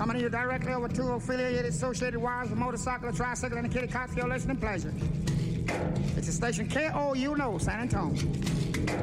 Coming to you directly over two affiliated associated wires of motorcycle, tricycle, and a kitty cock for your listening pleasure. It's the station KOUNO, San Antonio.